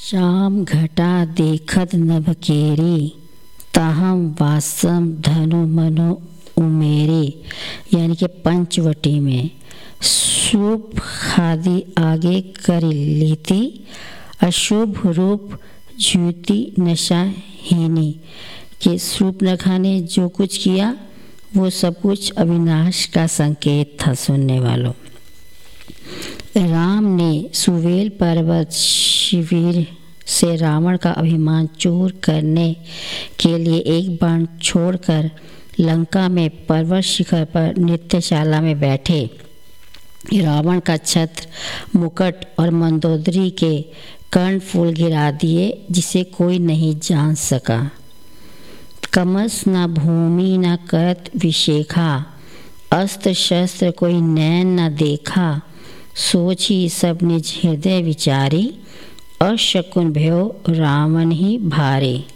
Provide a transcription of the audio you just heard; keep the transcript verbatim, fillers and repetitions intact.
श्याम घटा देखत नभ केरी, ताहम वासम धनु मनो उमेरे। यानी कि पंचवटी में शुभ खादी आगे कर लेती, अशुभ रूप ज्योति नशाहीनी। कि शूर्पणखा ने जो कुछ किया वो सब कुछ अविनाश का संकेत था। सुनने वालों, राम ने सुवेल पर्वत शिविर से रावण का अभिमान चूर करने के लिए एक बाण छोड़कर लंका में पर्वत शिखर पर नृत्यशाला में बैठे रावण का छत्र, मुकुट और मंदोदरी के कर्णफूल गिरा दिए, जिसे कोई नहीं जान सका। कमस न भूमि न करत विशेखा, अस्त्र शस्त्र कोई नैन न देखा। सोची सब निज हृदय विचारी, अशकुन भयो रावण ही भारे।